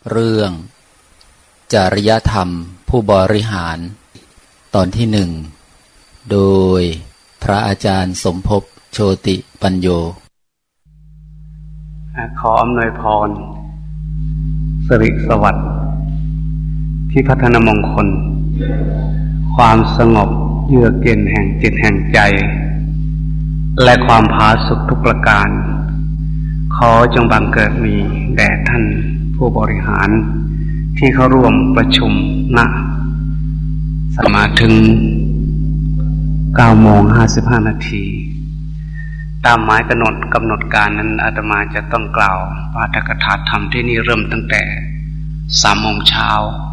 เรื่องจริยธรรมผู้บริหารตอนที่1โดยพระอาจารย์สมภพโชติปัญโยขออำนวยพรสิริสวัสดิ์ที่พัฒนมงคลความสงบเยือกเย็นแห่งจิตแห่งใจและความผาสุกทุกประการขอจงบังเกิดมีแด่ท่านผู้บริหารที่เข้าร่วมประชุมณสมาถึง 9:55 นาทีตามหมายกำหนดการนั้นอาตมาจะต้องกล่าวปาฐกถาธรรมที่นี่เริ่มตั้งแต่ 3 โมงเช้า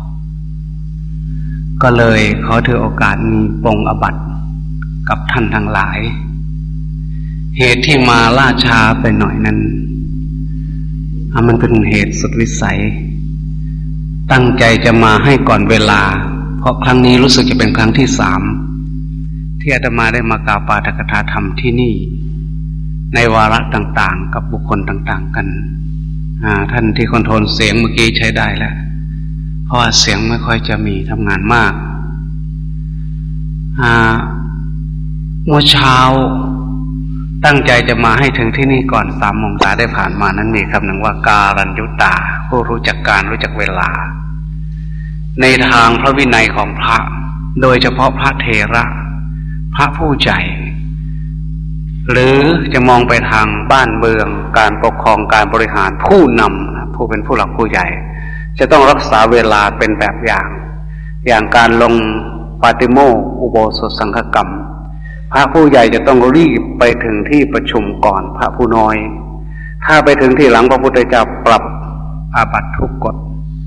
ก็เลยขอถือโอกาสนี้ปรงอาบัติกับท่านทั้งหลายเหตุที่มาล่าช้าไปหน่อยนั้นมันเป็นเหตุสุดวิสัยตั้งใจจะมาให้ก่อนเวลาเพราะครั้งนี้รู้สึกจะเป็นครั้งที่3ที่อาตมาได้มากล่าวปาฐกถาธรรมที่นี่ในวาระต่างๆกับบุคคลต่างๆกันท่านที่คอนโทรลเสียงเมื่อกี้ใช้ได้แล้วเพราะว่าเสียงไม่ค่อยจะมีทำงานมากเมื่อเช้าตั้งใจจะมาให้ถึงที่นี่ก่อน3 โมงได้ผ่านมานั้นมีคำหนึ่งว่าการัญยุตาผู้รู้จักการรู้จักเวลาในทางพระวินัยของพระโดยเฉพาะพระเถระพระผู้ใหญ่หรือจะมองไปทางบ้านเมืองการปกครองการบริหารผู้นำผู้เป็นผู้หลักผู้ใหญ่จะต้องรักษาเวลาเป็นแบบอย่างการลงปาติโมกข์อุโบสถสังฆกรรมพระผู้ใหญ่จะต้องรีบไปถึงที่ประชุมก่อนพระผู้น้อยถ้าไปถึงที่หลังพระพุทธเจ้าปรับอาบัติทุกกฎ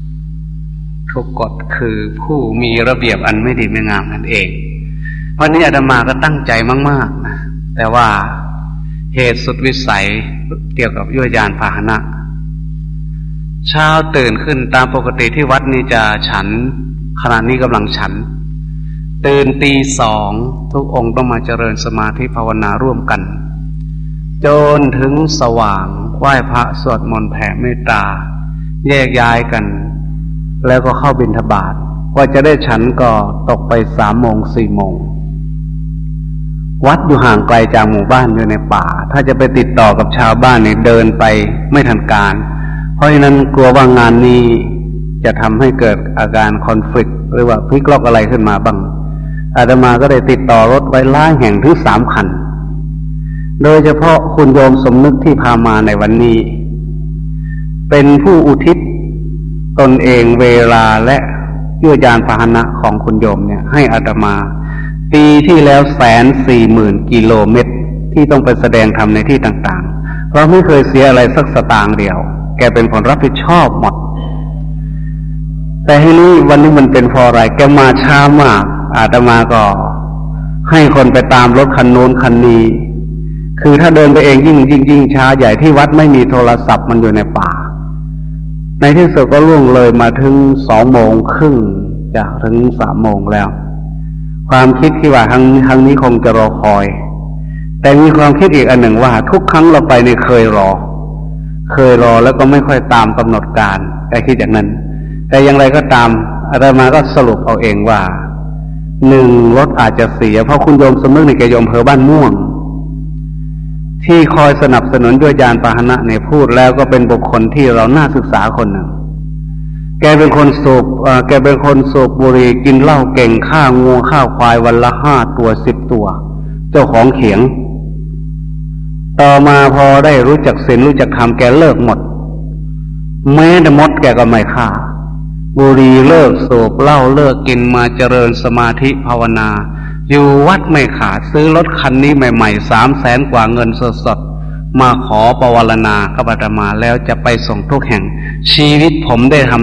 คือผู้มีระเบียบอันไม่ดีไม่งามนั่นเองวันนี้อาตมาก็ตั้งใจมากๆนะแต่ว่าเหตุสุดวิสัยเกี่ยวกับยวดยานพาหนะเช้าตื่นขึ้นตามปกติที่วัดนี้จะฉันขณะนี้กำลังฉันตื่นตี 2ทุกองค์ต้องมาเจริญสมาธิภาวนาร่วมกันจนถึงสว่างไหว้พระสวดมนต์แผ่เมตตาแยกย้ายกันแล้วก็เข้าบิณฑบาตกว่าจะได้ฉันก็ตกไป3 โมง 4 โมงวัดอยู่ห่างไกลจากหมู่บ้านอยู่ในป่าถ้าจะไปติดต่อกับชาวบ้านเนี่ยเดินไปไม่ทันการเพราะฉะนั้นกลัวว่างานนี้จะทำให้เกิดอาการคอนฟลิกต์หรือว่าพลิกล็อกอะไรขึ้นมาบ้างอาตมาก็ได้ติดต่อรถไว้หลายแห่งถึง3 คันโดยเฉพาะคุณโยมสมนึกที่พามาในวันนี้เป็นผู้อุทิศตนเองเวลาและยวดยานพาหนะของคุณโยมเนี่ยให้อาตมาปีที่แล้ว140,000 กิโลเมตรที่ต้องไปแสดงธรรมในที่ต่างๆเราไม่เคยเสียอะไรสักสตางค์เดียวแกเป็นคนรับผิดชอบหมดแต่ให้นี้วันนี้มันเป็นเพราะอะไรแกมาช้ามากอาตมาก็ให้คนไปตามรถคันโน้นคันนี้คือถ้าเดินไปเองยิ่งช้าใหญ่ที่วัดไม่มีโทรศัพท์มันอยู่ในป่าในที่สุดก็ล่วงเลยมาถึง2 โมงครึ่งจะถึง3 โมงแล้วความคิดที่ว่าครั้งนี้คงจะรอคอยแต่มีความคิดอีกอันหนึ่งว่าทุกครั้งเราไปเนี่ยเคยรอแล้วก็ไม่ค่อยตามกำหนดการแต่คิดอย่างนั้นแต่อย่างไรก็ตามอาตมาก็สรุปเอาเองว่า1รถอาจจะเสียเพราะคุณโยมสมนึกในแกโยมอำเภอบ้านม่วงที่คอยสนับสนุนด้วยยานพาหนะเนี่ยพูดแล้วก็เป็นบุคคลที่เราน่าศึกษาคนหนึ่งแกเป็นคนสูบบุหรี่กินเหล้าเก่งฆ่างูฆ่าควายวันละ5 ตัว 10 ตัวเจ้าของเขียงต่อมาพอได้รู้จักศีลรู้จักธรรมแกเลิกหมดแม้แต่มดแกก็ไม่ฆ่าบุหรี่เลิกสูบเหล้าเลิกกินมาเจริญสมาธิภาวนาอยู่วัดไม่ขาดซื้อรถคันนี้ใหม่ๆ300,000 กว่าเงินสดๆมาขอปวารณากับอาตมาแล้วจะไปส่งทุกแห่งชีวิตผมได้ทำ